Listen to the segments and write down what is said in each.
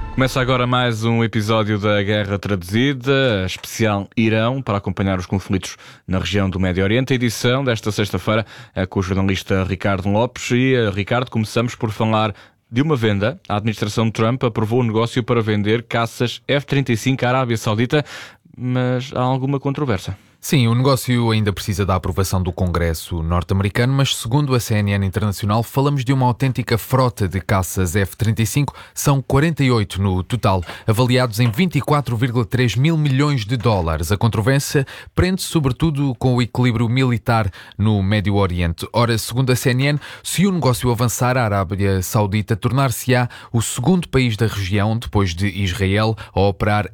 Começa agora mais um episódio da Guerra Traduzida, a especial Irão, para acompanhar os conflitos na região do Médio Oriente. A edição desta sexta-feira é com o jornalista Ricardo Lopes. E, Ricardo, começamos por falar de uma venda. A administração Trump aprovou um negócio para vender caças F-35 à Arábia Saudita, mas há alguma controvérsia. Sim, o negócio ainda precisa da aprovação do Congresso norte-americano, mas segundo a CNN Internacional, falamos de uma autêntica frota de caças F-35, são 48 no total, avaliados em 24,3 mil milhões de dólares. A controvérsia prende-se sobretudo com o equilíbrio militar no Médio Oriente. Ora, segundo a CNN, se o negócio avançar, a Arábia Saudita tornar-se-á o segundo país da região, depois de Israel, a operar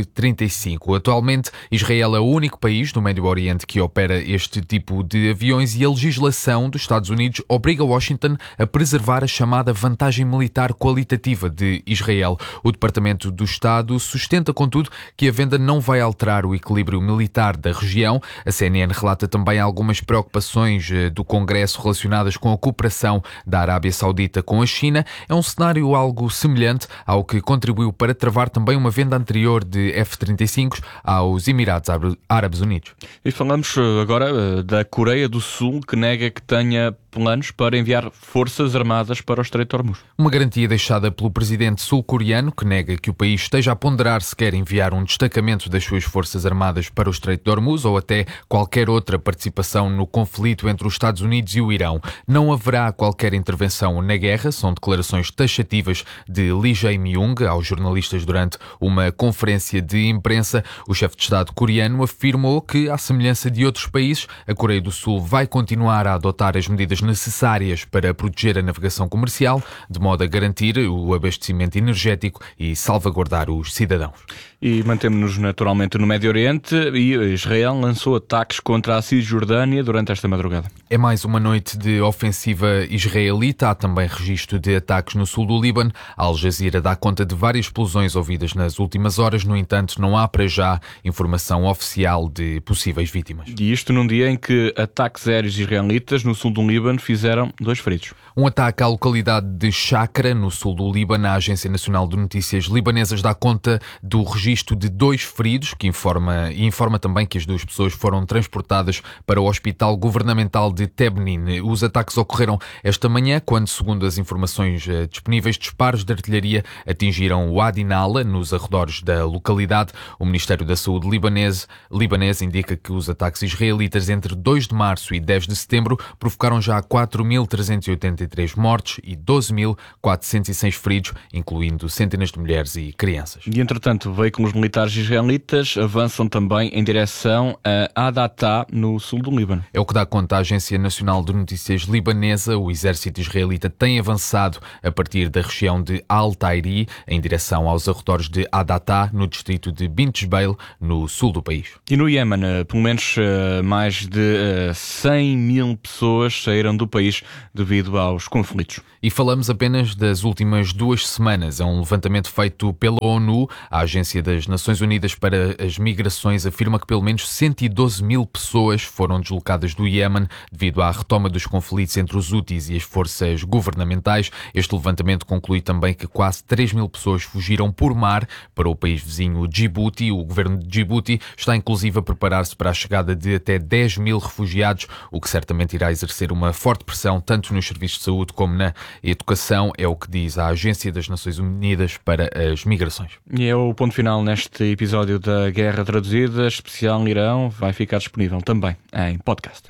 F-35. Atualmente, Israel é o único país do Médio Oriente que opera este tipo de aviões e a legislação dos Estados Unidos obriga Washington a preservar a chamada vantagem militar qualitativa de Israel. O Departamento do Estado sustenta, contudo, que a venda não vai alterar o equilíbrio militar da região. A CNN relata também algumas preocupações do Congresso relacionadas com a cooperação da Arábia Saudita com a China. É um cenário algo semelhante ao que contribuiu para travar também uma venda anterior de F-35 aos Emirados Árabes Unidos. E falamos agora da Coreia do Sul, que nega que tenha planos para enviar forças armadas para o Estreito de Hormuz. Uma garantia deixada pelo presidente sul-coreano, que nega que o país esteja a ponderar se quer enviar um destacamento das suas forças armadas para o Estreito de Hormuz ou até qualquer outra participação no conflito entre os Estados Unidos e o Irão. Não haverá qualquer intervenção na guerra, são declarações taxativas de Lee Jae-myung aos jornalistas durante uma conferência de imprensa. O chefe de Estado coreano afirmou que, à semelhança de outros países, a Coreia do Sul vai continuar a adotar as medidas necessárias para proteger a navegação comercial, de modo a garantir o abastecimento energético e salvaguardar os cidadãos. E mantemos-nos naturalmente no Médio Oriente e Israel lançou ataques contra a Cisjordânia durante esta madrugada. É mais uma noite de ofensiva israelita. Há também registro de ataques no sul do Líbano. A Al Jazeera dá conta de várias explosões ouvidas nas últimas horas. No entanto, não há para já informação oficial de possíveis vítimas. E isto num dia em que ataques aéreos israelitas no sul do Líbano fizeram 2 feridos. Um ataque à localidade de Shakra, no sul do Líbano. A Agência Nacional de Notícias Libanesas dá conta do registro de 2 feridos, que informa também que as 2 pessoas foram transportadas para o Hospital Governamental de Tebnin. Os ataques ocorreram esta manhã, quando, segundo as informações disponíveis, disparos de artilharia atingiram Wadi Nala, nos arredores da localidade. O Ministério da Saúde libanês indica que os ataques israelitas entre 2 de março e 10 de setembro provocaram já 4.383 mortes e 12.406 feridos, incluindo centenas de mulheres e crianças. E, entretanto, veículos militares israelitas avançam também em direção a Adatá, no sul do Líbano. É o que dá conta a Agência Nacional de Notícias Libanesa. O exército israelita tem avançado a partir da região de Al-Tairi em direção aos arredores de Adatá, no distrito de Bint Jbeil, no sul do país. E no Iémen, pelo menos mais de 100 mil pessoas saíram do país devido aos conflitos. E falamos apenas das últimas 2 semanas. É um levantamento feito pela ONU. A Agência das Nações Unidas para as Migrações afirma que pelo menos 112 mil pessoas foram deslocadas do Iémen devido à retoma dos conflitos entre os Houthis e as forças governamentais. Este levantamento conclui também que quase 3 mil pessoas fugiram por mar para o país vizinho Djibouti. O governo de Djibouti está inclusive a preparar-se para a chegada de até 10 mil refugiados, o que certamente irá exercer uma forte pressão tanto nos serviços de saúde como na educação, é o que diz a Agência das Nações Unidas para as Migrações. E é o ponto final neste episódio da Guerra Traduzida, especial Irão, vai ficar disponível também em podcast.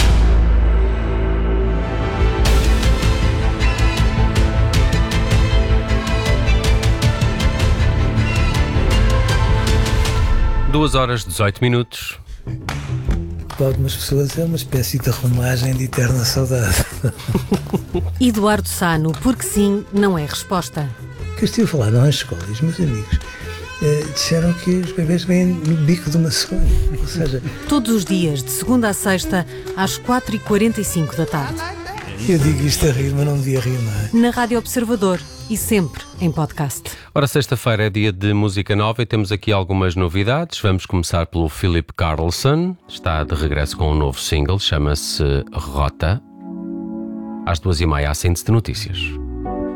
Duas horas, 18 minutos. Para algumas pessoas é uma espécie de romagem de eterna saudade. Eduardo Sá, porque sim, não é resposta. O que eu estive a falar nas escolas, meus amigos, disseram que os bebês vêm no bico de uma cegonha. Ou seja, todos os dias, de segunda a sexta, às 4h45 da tarde. eu digo isto a rir, mas não devia rir, não é? Na Rádio Observador e sempre em podcast. Ora, sexta-feira é dia de música nova e temos aqui algumas novidades. Vamos começar pelo Philip Carlson. Está de regresso com um novo single, chama-se Rota. Às 2h30 há síntese de notícias.